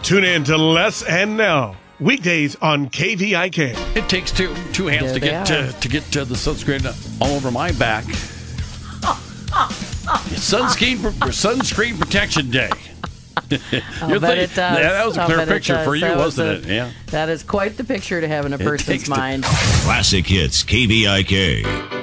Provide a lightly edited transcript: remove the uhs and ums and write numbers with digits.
Tune in to Les and Nell, weekdays on KVIK. It takes two hands to get the sunscreen all over my back. Sunscreen protection day. I'll bet it does. Yeah, that was a clear picture for you, wasn't it? Yeah. That is quite the picture to have in a person's mind. Classic Hits, KVIK.